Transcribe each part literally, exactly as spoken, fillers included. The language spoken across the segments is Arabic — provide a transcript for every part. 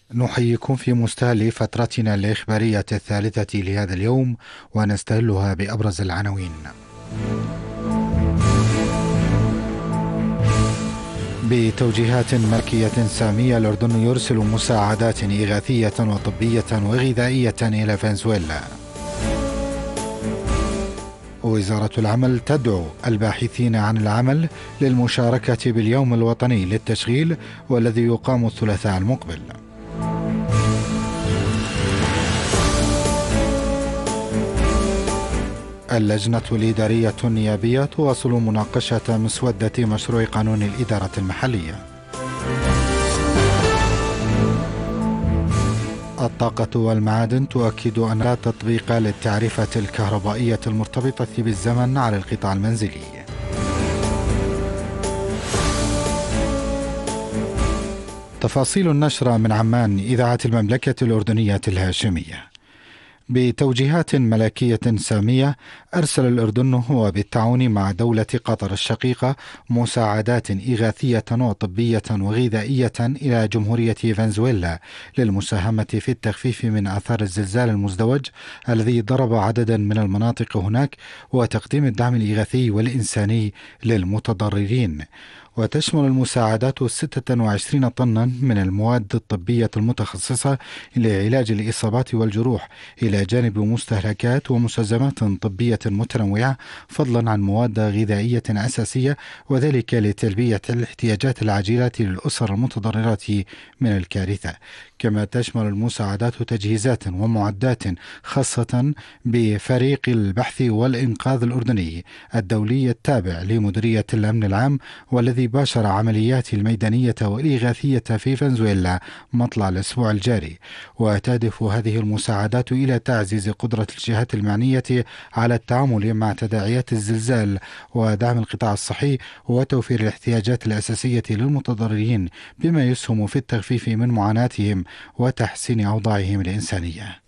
نحييكم في مستهل فترتنا الإخبارية الثالثة لهذا اليوم، ونستهلها بأبرز العناوين. بتوجيهات ملكية سامية، الأردن يرسل مساعدات إغاثية وطبية وغذائية إلى فنزويلا. وزارة العمل تدعو الباحثين عن العمل للمشاركة باليوم الوطني للتشغيل والذي يقام الثلاثاء المقبل. اللجنة الإدارية النيابية تواصل مناقشة مسودة مشروع قانون الإدارة المحلية. الطاقة والمعادن تؤكد أن لا تطبيق للتعرفة الكهربائية المرتبطة بالزمن على القطاع المنزلي. تفاصيل النشرة من عمان، إذاعة المملكة الأردنية الهاشمية. بتوجيهات ملكية سامية، أرسل الأردن هو بالتعاون مع دولة قطر الشقيقة مساعدات إغاثية وطبية وغذائية إلى جمهورية فنزويلا للمساهمة في التخفيف من آثار الزلزال المزدوج الذي ضرب عددا من المناطق هناك، وتقديم الدعم الإغاثي والإنساني للمتضررين. وتشمل المساعدات ستة وعشرين طنا من المواد الطبية المتخصصة لعلاج الإصابات والجروح، إلى جانب مستهلكات ومستلزمات طبية متنوعة، فضلا عن مواد غذائية أساسية، وذلك لتلبية الاحتياجات العاجلة للأسر المتضررة من الكارثة. كما تشمل المساعدات تجهيزات ومعدات خاصة بفريق البحث والإنقاذ الأردني الدولي التابع لمديرية الأمن العام، والذي باشر عمليات الميدانية والإغاثية في فنزويلا مطلع الأسبوع الجاري. وتهدف هذه المساعدات إلى تعزيز قدرة الجهات المعنية على التعامل مع تداعيات الزلزال ودعم القطاع الصحي وتوفير الاحتياجات الأساسية للمتضررين، بما يسهم في التخفيف من معاناتهم وتحسين أوضاعهم الإنسانية.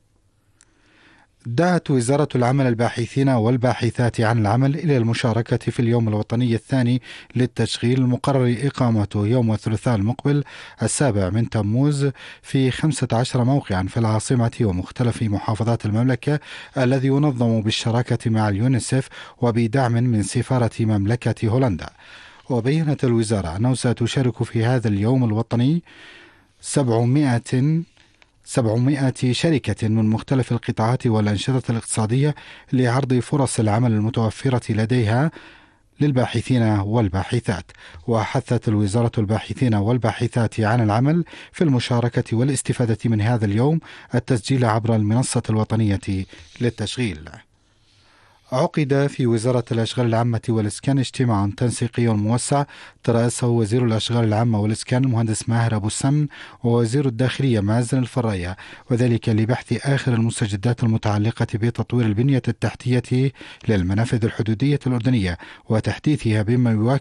دعت وزارة العمل الباحثين والباحثات عن العمل إلى المشاركة في اليوم الوطني الثاني للتشغيل المقرر إقامته يوم الثلاثاء المقبل السابع من تموز في خمسة عشر موقعا في العاصمة ومختلف محافظات المملكة، الذي ينظم بالشراكة مع اليونيسف وبدعم من سفارة مملكة هولندا. وبينت الوزارة أنه ستشارك في هذا اليوم الوطني سبعمائة سبعمائة شركة من مختلف القطاعات والأنشطة الاقتصادية لعرض فرص العمل المتوفرة لديها للباحثين والباحثات. وحثت الوزارة الباحثين والباحثات عن العمل في المشاركة والاستفادة من هذا اليوم التسجيل عبر المنصة الوطنية للتشغيل. عقد في وزارة الأشغال العامة والإسكان اجتماع تنسيقي موسع ترأسه وزير الأشغال العامة والإسكان المهندس ماهر أبو السمن ووزير الداخلية مازن الفراية، وذلك لبحث آخر المستجدات المتعلقة بتطوير البنية التحتية للمنافذ الحدودية الأردنية وتحديثها بما يواكب